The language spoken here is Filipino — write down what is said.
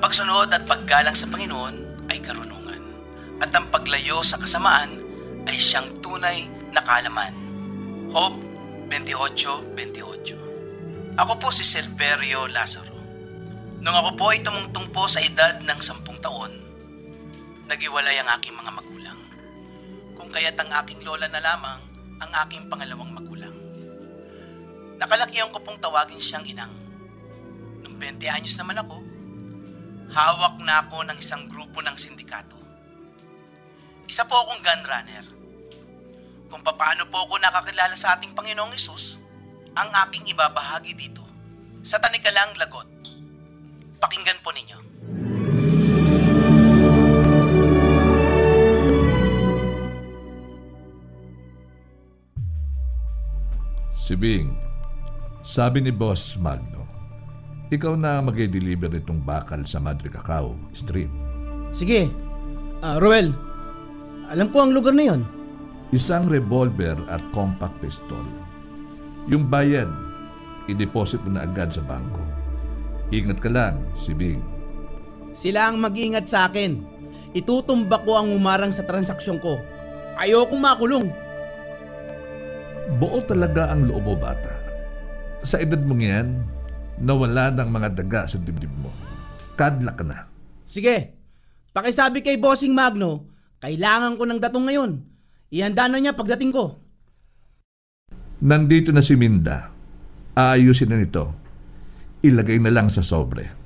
pagsunod at paggalang sa Panginoon ay karunungan, at ang paglayo sa kasamaan ay siyang tunay na kaalaman. Job 28:28. Ako po si Silverio Lazaro. Nung ako po ay tumungtong po sa edad ng 10 taon, naghiwalay ang aking mga magulang. Kung kaya't ang aking lola na lamang ang aking pangalawang magulang. Nakalakihan ko pong tawagin siyang inang. Nung 20 anyos naman ako, hawak na ako ng isang grupo ng sindikato. Isa po akong gun runner. Kung paano po ako nakakilala sa ating Panginoong Hesus, ang aking ibabahagi dito sa Tanikalang Lagot. Pakinggan po ninyo. Si Bing, sabi ni Boss Magno, ikaw na mag-deliver itong bakal sa Madre Cacao Street. Sige. Roel, alam ko ang lugar na yon. Isang revolver at compact pistol. Yung bayad, i-deposit mo na agad sa bangko. Ingat ka lang, si Bing. Sila ang mag-iingat sa akin. Itutumba ko ang umarang sa transaksyon ko. Ayokong makulong. Buo talaga ang loob mo, bata. Sa edad mong yan, nawala ng mga daga sa dibdib mo. Kadla ka na. Sige, pakisabi kay Bossing Magno, kailangan ko ng datong ngayon. Ihanda na niya pagdating ko. Nandito na si Minda. Aayusin na nito. Ilagay na lang sa sobre.